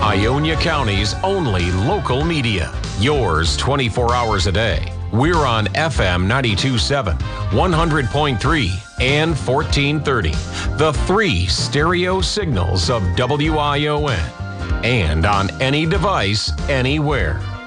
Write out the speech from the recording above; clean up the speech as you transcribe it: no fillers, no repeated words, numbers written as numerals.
Ionia County's only local media. Yours 24 hours a day. We're on FM 92.7, 100.3, and 1430. The 3 stereo signals of WION. And on any device, anywhere.